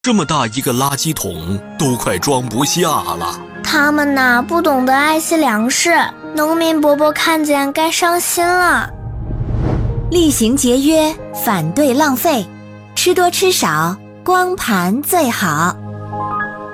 这么大一个垃圾桶都快装不下了。 他们呐，不懂得爱惜粮食，农民伯伯看见该伤心了。 厉行节约，反对浪费，吃多吃少，光盘最好。